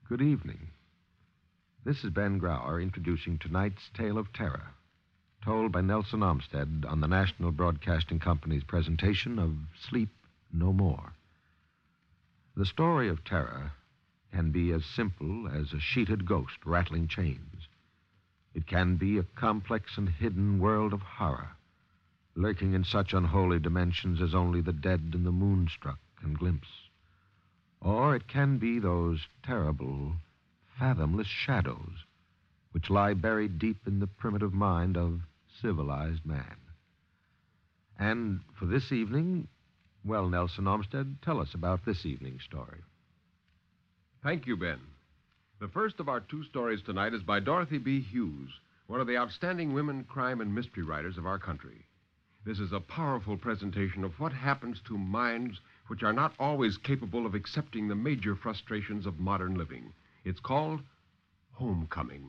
Good evening. This is Ben Grauer introducing tonight's tale of terror, told by Nelson Olmsted on the National Broadcasting Company's presentation of Sleep No More. The story of terror can be as simple as a sheeted ghost rattling chains. It can be a complex and hidden world of horror, lurking in such unholy dimensions as only the dead and the moonstruck can glimpse. Or it can be those terrible, fathomless shadows which lie buried deep in the primitive mind of civilized man. And for this evening, well, Nelson Olmsted, tell us about this evening's story. Thank you, Ben. The first of our two stories tonight is by Dorothy B. Hughes, one of the outstanding women crime and mystery writers of our country. This is a powerful presentation of what happens to minds which are not always capable of accepting the major frustrations of modern living. It's called Homecoming.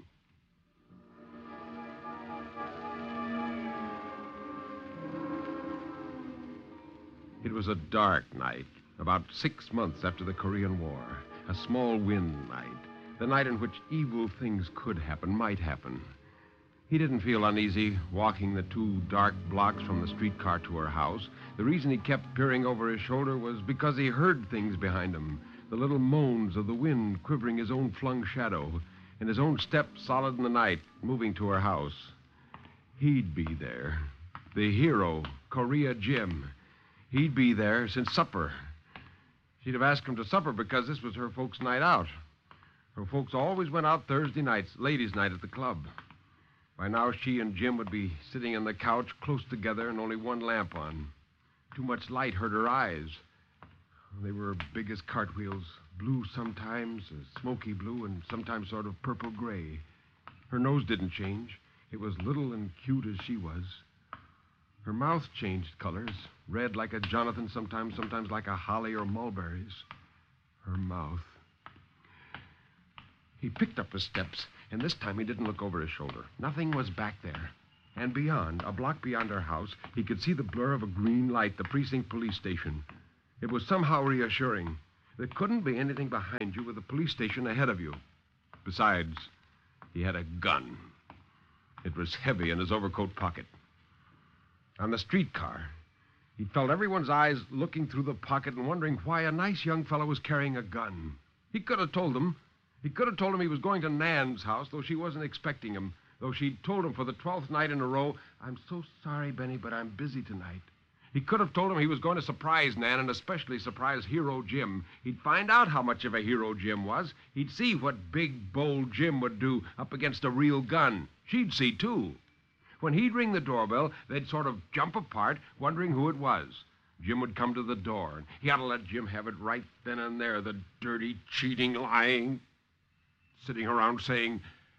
It was a dark night, about 6 months after the Korean War. A small wind night. The night in which evil things could happen, might happen. He didn't feel uneasy walking the 2 dark blocks from the streetcar to her house. The reason he kept peering over his shoulder was because he heard things behind him. The little moans of the wind quivering his own flung shadow, and his own step solid in the night, moving to her house. He'd be there. The hero, Korea Jim. He'd be there since supper. She'd have asked him to supper because this was her folks' night out. Her folks always went out Thursday nights, ladies' night at the club. By now, she and Jim would be sitting on the couch close together and only one lamp on. Too much light hurt her eyes. They were big as cartwheels, blue sometimes, a smoky blue, and sometimes sort of purple-gray. Her nose didn't change. It was little and cute as she was. Her mouth changed colors, red like a Jonathan, sometimes like a holly or mulberries. Her mouth. He picked up his steps, and this time he didn't look over his shoulder. Nothing was back there. And beyond, a block beyond her house, he could see the blur of a green light, the precinct police station. It was somehow reassuring. There couldn't be anything behind you with a police station ahead of you. Besides, he had a gun. It was heavy in his overcoat pocket. On the streetcar, he felt everyone's eyes looking through the pocket and wondering why a nice young fellow was carrying a gun. He could have told them. He could have told him he was going to Nan's house, though she wasn't expecting him. Though she'd told him for the 12th night in a row, "I'm so sorry, Benny, but I'm busy tonight." He could have told him he was going to surprise Nan, and especially surprise Hero Jim. He'd find out how much of a hero Jim was. He'd see what big, bold Jim would do up against a real gun. She'd see, too. When he'd ring the doorbell, they'd sort of jump apart, wondering who it was. Jim would come to the door, and he ought to let Jim have it right then and there, the dirty, cheating, lying, sitting around saying,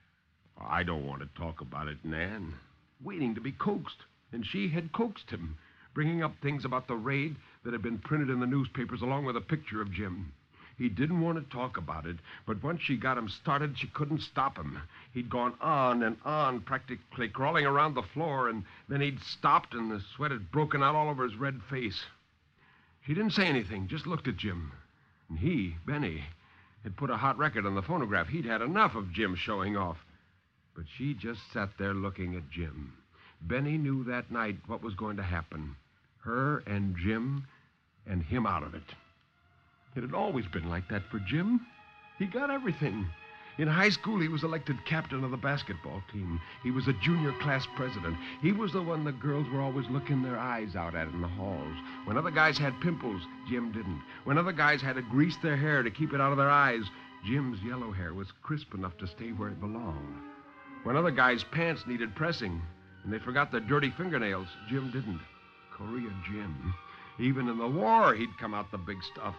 "I don't want to talk about it, Nan," waiting to be coaxed. And she had coaxed him, bringing up things about the raid that had been printed in the newspapers along with a picture of Jim. He didn't want to talk about it, but once she got him started, she couldn't stop him. He'd gone on and on, practically crawling around the floor, and then he'd stopped, and the sweat had broken out all over his red face. She didn't say anything, just looked at Jim. And he, Benny, had put a hot record on the phonograph. He'd had enough of Jim showing off. But she just sat there looking at Jim. Benny knew that night what was going to happen. Her and Jim and him out of it. It had always been like that for Jim. He got everything. In high school, he was elected captain of the basketball team. He was a junior class president. He was the one the girls were always looking their eyes out at in the halls. When other guys had pimples, Jim didn't. When other guys had to grease their hair to keep it out of their eyes, Jim's yellow hair was crisp enough to stay where it belonged. When other guys' pants needed pressing and they forgot their dirty fingernails, Jim didn't. Korea Jim. Even in the war, he'd come out the big stuff.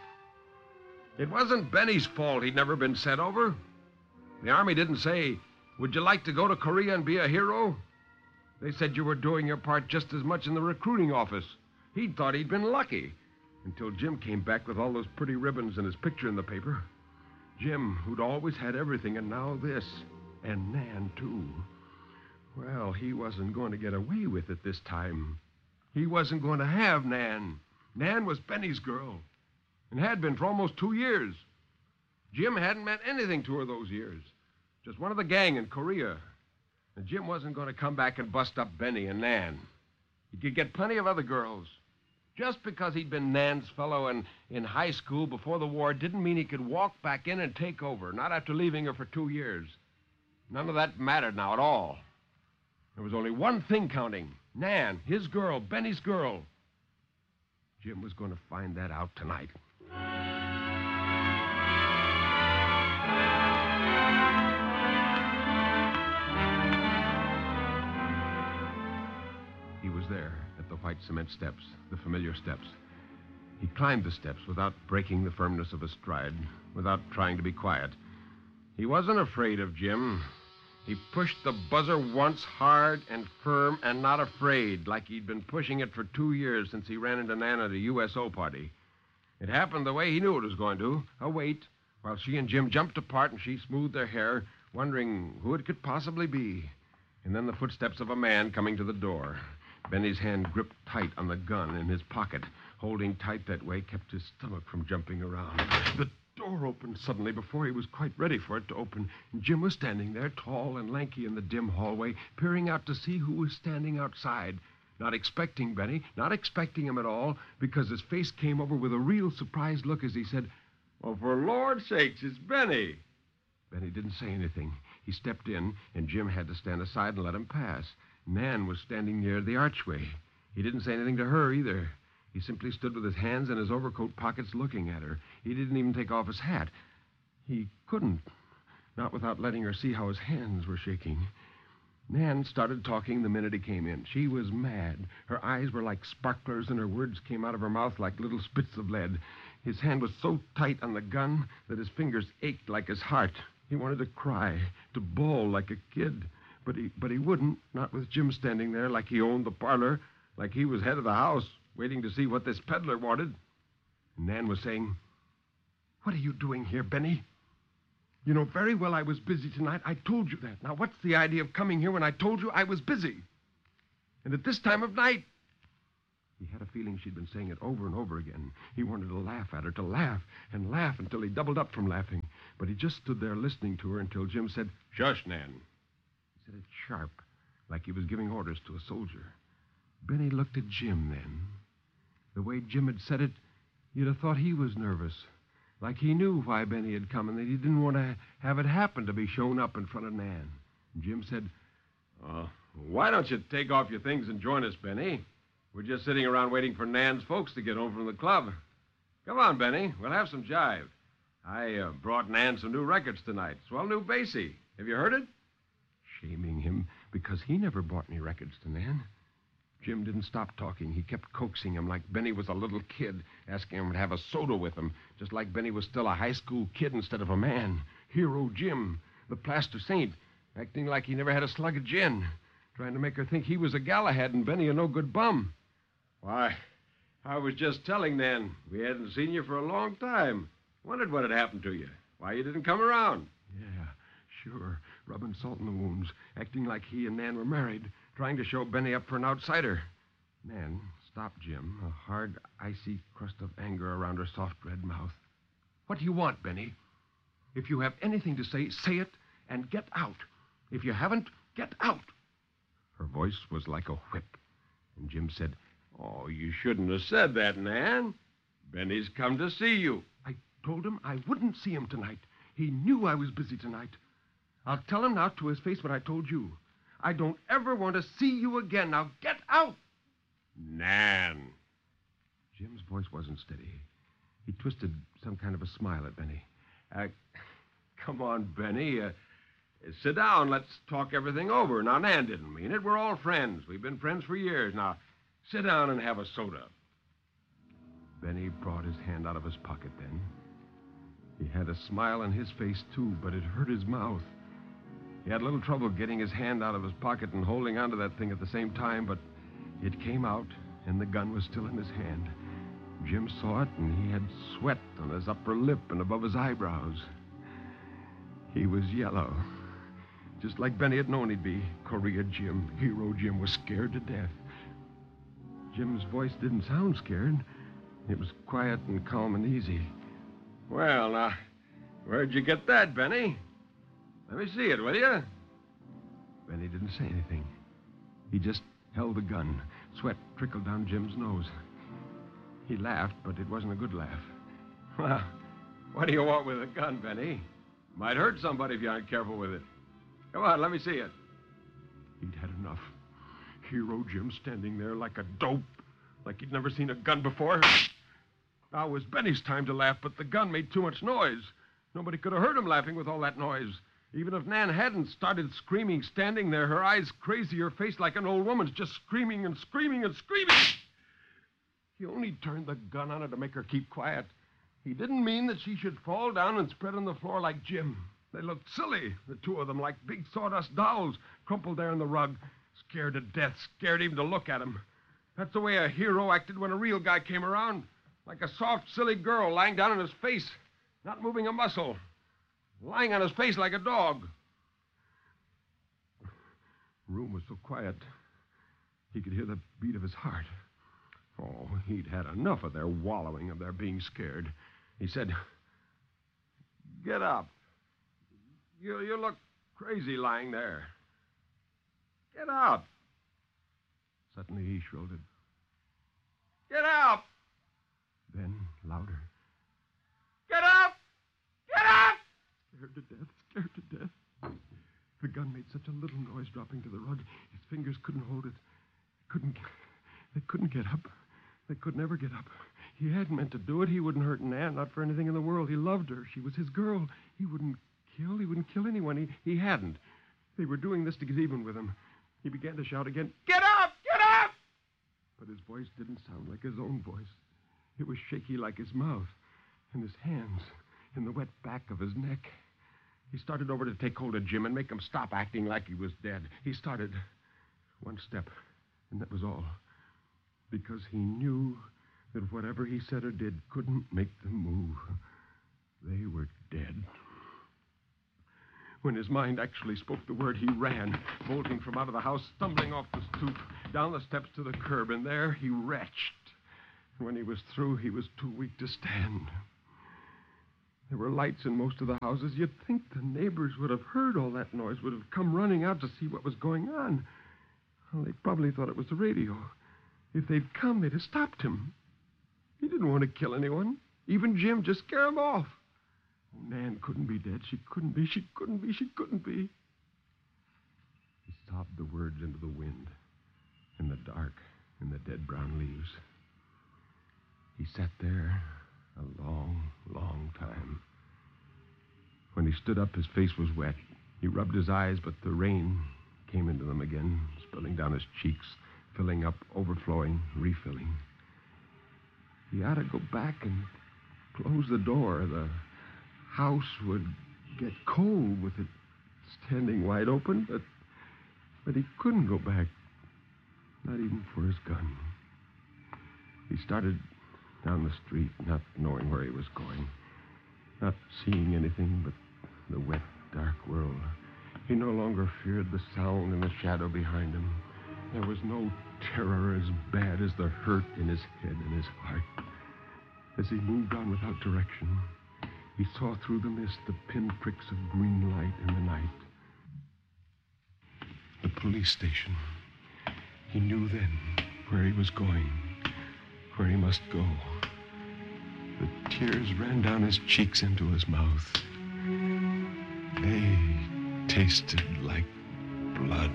It wasn't Benny's fault he'd never been set over. The Army didn't say, "Would you like to go to Korea and be a hero?" They said you were doing your part just as much in the recruiting office. He'd thought he'd been lucky, until Jim came back with all those pretty ribbons and his picture in the paper. Jim, who'd always had everything, and now this. And Nan, too. Well, he wasn't going to get away with it this time. He wasn't going to have Nan. Nan was Benny's girl, and had been for almost 2 years. Jim hadn't meant anything to her those years. Just one of the gang in Korea. And Jim wasn't going to come back and bust up Benny and Nan. He could get plenty of other girls. Just because he'd been Nan's fellow in high school before the war didn't mean he could walk back in and take over, not after leaving her for 2 years. None of that mattered now at all. There was only one thing counting. Nan, his girl, Benny's girl. Jim was going to find that out tonight. He was there at the white cement steps, the familiar steps. He climbed the steps without breaking the firmness of his stride, without trying to be quiet. He wasn't afraid of Jim. He pushed the buzzer once hard and firm and not afraid, like he'd been pushing it for 2 years since he ran into Nan at a USO party. It happened the way he knew it was going to, a wait, while she and Jim jumped apart and she smoothed their hair, wondering who it could possibly be. And then the footsteps of a man coming to the door. Benny's hand gripped tight on the gun in his pocket. Holding tight that way kept his stomach from jumping around. The door opened suddenly before he was quite ready for it to open. And Jim was standing there, tall and lanky in the dim hallway, peering out to see who was standing outside. Not expecting Benny, not expecting him at all, because his face came over with a real surprised look as he said, "Oh, for Lord's sakes, it's Benny." Benny didn't say anything. He stepped in, and Jim had to stand aside and let him pass. Nan was standing near the archway. He didn't say anything to her either. He simply stood with his hands in his overcoat pockets looking at her. He didn't even take off his hat. He couldn't, not without letting her see how his hands were shaking. Nan started talking the minute he came in. She was mad. Her eyes were like sparklers, and her words came out of her mouth like little spits of lead. His hand was so tight on the gun that his fingers ached like his heart. He wanted to cry, to bawl like a kid. But he wouldn't, not with Jim standing there like he owned the parlor, like he was head of the house, waiting to see what this peddler wanted. And Nan was saying, "What are you doing here, Benny? You know very well I was busy tonight. I told you that. Now, what's the idea of coming here when I told you I was busy? And at this time of night?" He had a feeling she'd been saying it over and over again. He wanted to laugh at her, to laugh and laugh until he doubled up from laughing. But he just stood there listening to her until Jim said, "Shush, Nan." He said it sharp, like he was giving orders to a soldier. Benny looked at Jim then. The way Jim had said it, you'd have thought he was nervous. Like he knew why Benny had come and that he didn't want to have it happen to be shown up in front of Nan. And Jim said, "Why don't you take off your things and join us, Benny? We're just sitting around waiting for Nan's folks to get home from the club. Come on, Benny. We'll have some jive. I brought Nan some new records tonight. Swell new Basie. Have you heard it?" Shaming him because he never bought any records to Nan. Jim didn't stop talking. He kept coaxing him like Benny was a little kid, asking him to have a soda with him, just like Benny was still a high school kid instead of a man. Hero Jim, the plaster saint, acting like he never had a slug of gin, trying to make her think he was a Galahad and Benny a no-good bum. "Why, I was just telling Nan we hadn't seen you for a long time. Wondered what had happened to you. Why you didn't come around." Yeah, sure. Rubbing salt in the wounds, acting like he and Nan were married, trying to show Benny up for an outsider. Nan stopped Jim, a hard, icy crust of anger around her soft red mouth. "What do you want, Benny? If you have anything to say, say it and get out. If you haven't, get out." Her voice was like a whip. And Jim said, "Oh, you shouldn't have said that, Nan. Benny's come to see you." "I told him I wouldn't see him tonight. He knew I was busy tonight. I'll tell him now to his face what I told you. I don't ever want to see you again. Now get out." "Nan." Jim's voice wasn't steady. He twisted some kind of a smile at Benny. Come on, Benny. Sit down. Let's talk everything over. Now, Nan didn't mean it. We're all friends. We've been friends for years. Now, sit down and have a soda." Benny brought his hand out of his pocket then. He had a smile on his face, too, but it hurt his mouth. He had a little trouble getting his hand out of his pocket and holding onto that thing at the same time, but it came out, and the gun was still in his hand. Jim saw it, and he had sweat on his upper lip and above his eyebrows. He was yellow, just like Benny had known he'd be. Korea Jim, Hero Jim, was scared to death. Jim's voice didn't sound scared. It was quiet and calm and easy. "Well, now, Where'd you get that, Benny? Let me see it, will you? Benny didn't say anything. He just held the gun. Sweat trickled down Jim's nose. He laughed, but it wasn't a good laugh. Well, what do you want with a gun, Benny? Might hurt somebody if you aren't careful with it. Come on, let me see it. He'd had enough. Hero Jim standing there like a dope, like he'd never seen a gun before. Now was Benny's time to laugh, but the gun made too much noise. Nobody could have heard him laughing with all that noise. Even if Nan hadn't started screaming, standing there, her eyes crazy, her face like an old woman's, just screaming and screaming and screaming. He only turned the gun on her to make her keep quiet. He didn't mean that she should fall down and spread on the floor like Jim. They looked silly, the two of them, like big sawdust dolls, crumpled there in the rug, scared to death, scared even to look at him. That's the way a hero acted when a real guy came around, like a soft, silly girl lying down on his face, not moving a muscle, lying on his face like a dog. The room was so quiet, he could hear the beat of his heart. Oh, he'd had enough of their wallowing, of their being scared. He said, "Get up. You look crazy lying there. Get up." Suddenly he shrilled it. "Get up!" Then, louder. "Get up! Get up!" Scared to death. The gun made such a little noise dropping to the rug, his fingers couldn't hold it. They couldn't get up. They could never get up. He hadn't meant to do it. He wouldn't hurt Nan, not for anything in the world. He loved her. She was his girl. He wouldn't kill anyone. He hadn't. They were doing this to get even with him. He began to shout again, "Get up! Get up!" But his voice didn't sound like his own voice. It was shaky like his mouth, and his hands in the wet back of his neck. He started over to take hold of Jim and make him stop acting like he was dead. He started one step, and that was all. Because he knew that whatever he said or did couldn't make them move. They were dead. When his mind actually spoke the word, he ran, bolting from out of the house, stumbling off the stoop, down the steps to the curb, and there he retched. And when he was through, he was too weak to stand. There were lights in most of the houses. You'd think the neighbors would have heard all that noise, would have come running out to see what was going on. Well, they probably thought it was the radio. If they'd come, they'd have stopped him. He didn't want to kill anyone. Even Jim, just scare him off. Oh, Nan couldn't be dead. She couldn't be. She couldn't be. He sobbed the words into the wind, in the dark, in the dead brown leaves. He sat there a long, long time. When he stood up, his face was wet. He rubbed his eyes, but the rain came into them again, spilling down his cheeks, filling up, overflowing, refilling. He ought to go back and close the door. The house would get cold with it standing wide open, but he couldn't go back, not even for his gun. He started down the street, not knowing where he was going, not seeing anything but the wet, dark world. He no longer feared the sound and the shadow behind him. There was no terror as bad as the hurt in his head and his heart. As he moved on without direction, he saw through the mist the pinpricks of green light in the night. The police station. He knew then where he was going, where he must go. The tears ran down his cheeks into his mouth. They tasted like blood.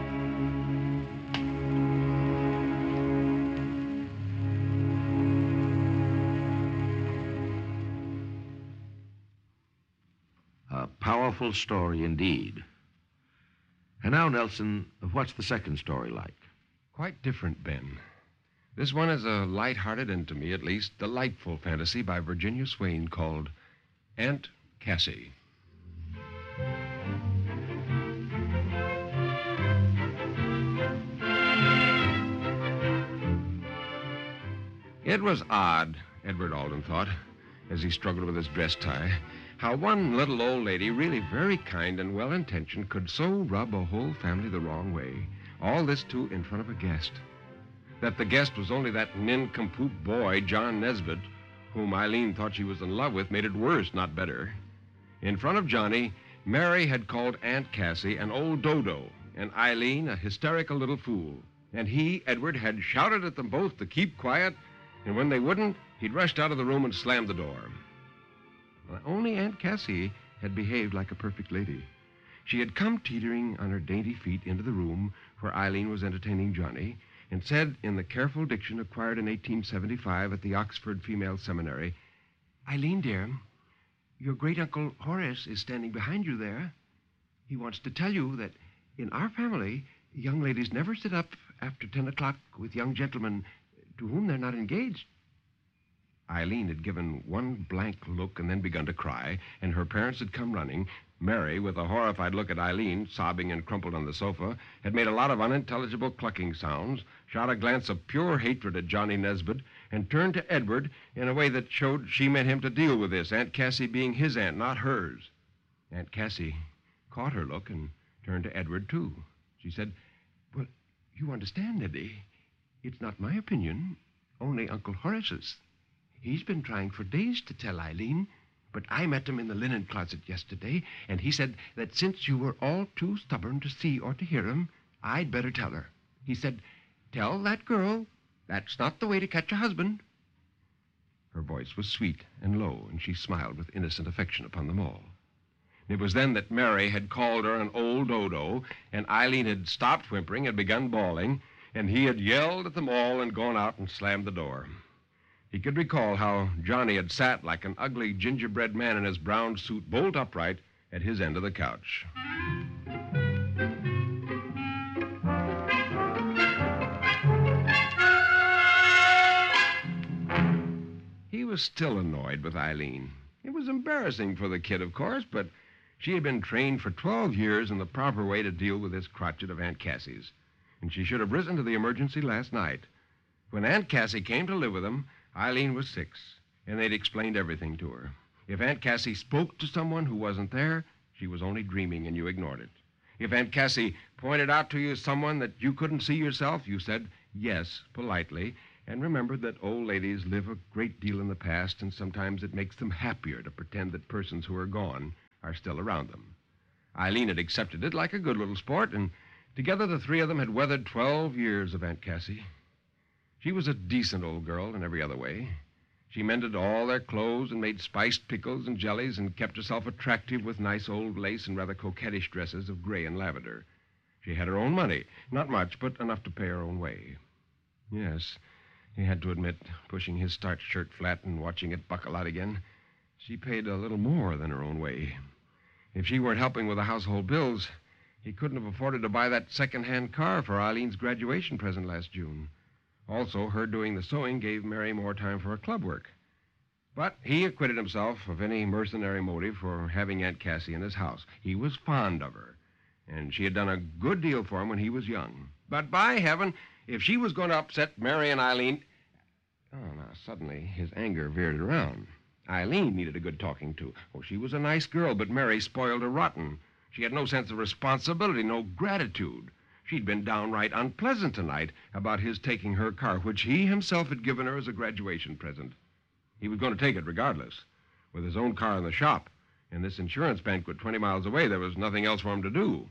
A powerful story indeed. And now, Nelson, what's the second story like? Quite different, Ben. This one is a light-hearted and, to me at least, delightful fantasy by Virginia Swain called Aunt Cassie. It was odd, Edward Alden thought, as he struggled with his dress tie, how one little old lady, really very kind and well-intentioned, could so rub a whole family the wrong way. All this, too, in front of a guest. That the guest was only that nincompoop boy, John Nesbitt, whom Eileen thought she was in love with, made it worse, not better. In front of Johnny, Mary had called Aunt Cassie an old dodo and Eileen a hysterical little fool. And he, Edward, had shouted at them both to keep quiet, and when they wouldn't, he'd rushed out of the room and slammed the door. Well, only Aunt Cassie had behaved like a perfect lady. She had come teetering on her dainty feet into the room where Eileen was entertaining Johnny and said in the careful diction acquired in 1875 at the Oxford Female Seminary, "Eileen, dear, your great-uncle Horace is standing behind you there. He wants to tell you that in our family, young ladies never sit up after 10 o'clock with young gentlemen to whom they're not engaged." Eileen had given one blank look and then begun to cry, and her parents had come running. Mary, with a horrified look at Eileen, sobbing and crumpled on the sofa, had made a lot of unintelligible clucking sounds, shot a glance of pure hatred at Johnny Nesbitt, and turned to Edward in a way that showed she meant him to deal with this, Aunt Cassie being his aunt, not hers. Aunt Cassie caught her look and turned to Edward, too. She said, "Well, you understand, Eddie. It's not my opinion, only Uncle Horace's. He's been trying for days to tell Eileen, but I met him in the linen closet yesterday, and he said that since you were all too stubborn to see or to hear him, I'd better tell her. He said, 'Tell that girl that's not the way to catch a husband.'" Her voice was sweet and low, and she smiled with innocent affection upon them all. It was then that Mary had called her an old dodo, and Eileen had stopped whimpering and begun bawling, and he had yelled at them all and gone out and slammed the door. He could recall how Johnny had sat like an ugly gingerbread man in his brown suit, bolt upright, at his end of the couch. He was still annoyed with Eileen. It was embarrassing for the kid, of course, but she had been trained for 12 years in the proper way to deal with this crotchet of Aunt Cassie's, and she should have risen to the emergency last night. When Aunt Cassie came to live with them, Eileen was 6, and they'd explained everything to her. If Aunt Cassie spoke to someone who wasn't there, she was only dreaming and you ignored it. If Aunt Cassie pointed out to you someone that you couldn't see yourself, you said yes politely, and remembered that old ladies live a great deal in the past, and sometimes it makes them happier to pretend that persons who are gone are still around them. Eileen had accepted it like a good little sport, and together the three of them had weathered 12 years of Aunt Cassie. She was a decent old girl in every other way. She mended all their clothes and made spiced pickles and jellies and kept herself attractive with nice old lace and rather coquettish dresses of gray and lavender. She had her own money, not much, but enough to pay her own way. Yes, he had to admit, pushing his starched shirt flat and watching it buckle out again, she paid a little more than her own way. If she weren't helping with the household bills, he couldn't have afforded to buy that second-hand car for Eileen's graduation present last June. Also, her doing the sewing gave Mary more time for her club work. But he acquitted himself of any mercenary motive for having Aunt Cassie in his house. He was fond of her, and she had done a good deal for him when he was young. But by heaven, if she was going to upset Mary and Eileen... Oh, now, suddenly, his anger veered around. Eileen needed a good talking to. Oh, she was a nice girl, but Mary spoiled her rotten. She had no sense of responsibility, no gratitude. She'd been downright unpleasant tonight about his taking her car, which he himself had given her as a graduation present. He was going to take it regardless. With his own car in the shop and this insurance banquet 20 miles away, there was nothing else for him to do.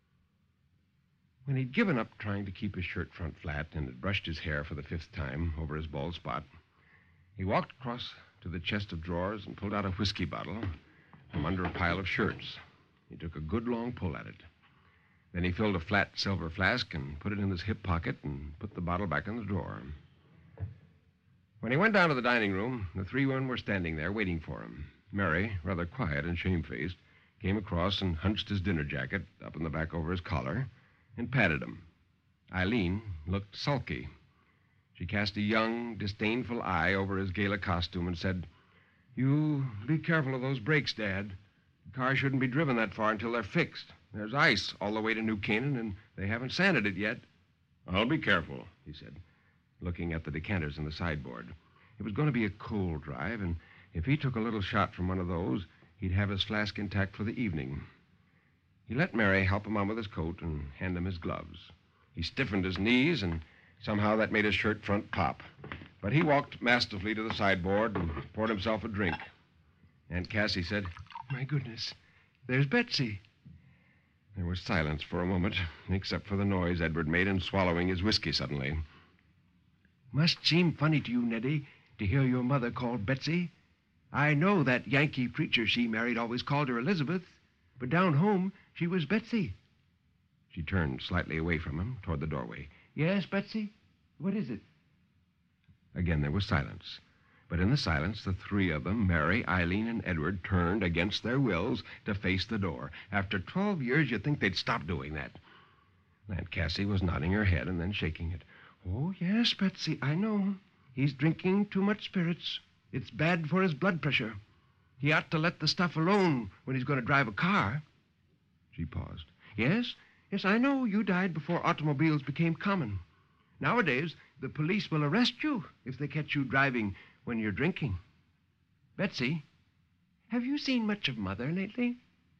When he'd given up trying to keep his shirt front flat and had brushed his hair for the 5th time over his bald spot, he walked across to the chest of drawers and pulled out a whiskey bottle from under a pile of shirts. He took a good long pull at it. Then he filled a flat silver flask and put it in his hip pocket and put the bottle back in the drawer. When he went down to the dining room, the 3 women were standing there waiting for him. Mary, rather quiet and shamefaced, came across and hunched his dinner jacket up in the back over his collar and patted him. Eileen looked sulky. She cast a young, disdainful eye over his gala costume and said, "You be careful of those brakes, Dad. The car shouldn't be driven that far until they're fixed. There's ice all the way to New Canaan, and they haven't sanded it yet." "I'll be careful," he said, looking at the decanters in the sideboard. It was going to be a cold drive, and if he took a little shot from one of those, he'd have his flask intact for the evening. He let Mary help him on with his coat and hand him his gloves. He stiffened his knees, and somehow that made his shirt front pop. But he walked masterfully to the sideboard and poured himself a drink. Aunt Cassie said, My goodness. There's Betsy. There was silence for a moment, except for the noise Edward made in swallowing his whiskey suddenly. Must seem funny to you, Neddy, to hear your mother called Betsy. I know that Yankee preacher she married always called her Elizabeth, but down home she was Betsy. She turned slightly away from him, toward the doorway. Yes, Betsy? What is it? Again there was silence. But in the silence, the three of them, Mary, Eileen, and Edward, turned against their wills to face the door. After 12 years, you'd think they'd stop doing that. Aunt Cassie was nodding her head and then shaking it. Oh, yes, Betsy, I know. He's drinking too much spirits. It's bad for his blood pressure. He ought to let the stuff alone when he's going to drive a car. She paused. Yes, I know you died before automobiles became common. Nowadays, the police will arrest you if they catch you driving when you're drinking. Betsy, have you seen much of Mother lately?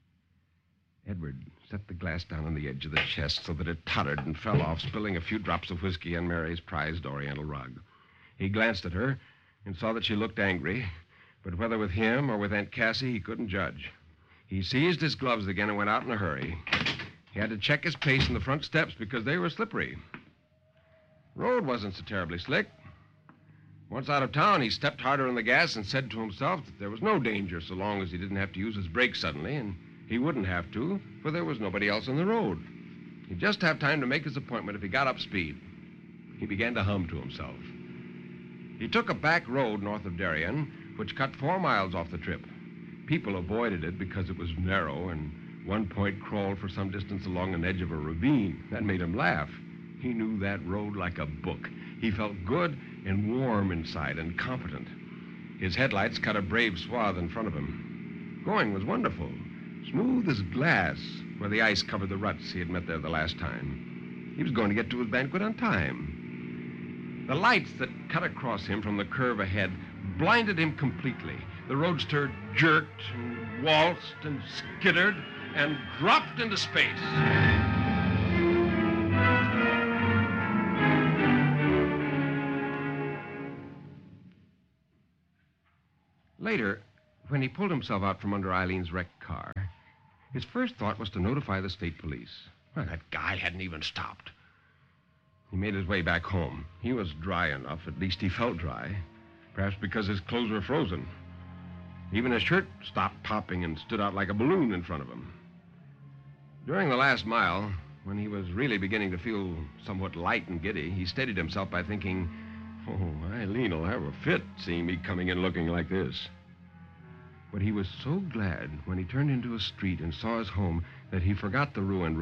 Edward set the glass down on the edge of the chest so that it tottered and fell off, spilling a few drops of whiskey on Mary's prized Oriental rug. He glanced at her and saw that she looked angry, but whether with him or with Aunt Cassie, he couldn't judge. He seized his gloves again and went out in a hurry. He had to check his pace in the front steps because they were slippery. Road wasn't so terribly slick. Once out of town, he stepped harder on the gas and said to himself that there was no danger so long as he didn't have to use his brakes suddenly, and he wouldn't have to, for there was nobody else on the road. He'd just have time to make his appointment if he got up speed. He began to hum to himself. He took a back road north of Darien, which cut 4 miles off the trip. People avoided it because it was narrow, and one point crawled for some distance along an edge of a ravine. That made him laugh. He knew that road like a book. He felt good and warm inside and confident. His headlights cut a brave swath in front of him. Going was wonderful, smooth as glass where the ice covered the ruts he had met there the last time. He was going to get to his banquet on time. The lights that cut across him from the curve ahead blinded him completely. The roadster jerked and waltzed and skittered and dropped into space. Later, when he pulled himself out from under Eileen's wrecked car, his first thought was to notify the state police. Well, that guy hadn't even stopped. He made his way back home. He was dry enough, at least he felt dry, perhaps because his clothes were frozen. Even his shirt stopped popping and stood out like a balloon in front of him. During the last mile, when he was really beginning to feel somewhat light and giddy, he steadied himself by thinking, oh, Eileen will have a fit seeing me coming in looking like this. But he was so glad when he turned into a street and saw his home that he forgot the ruined road.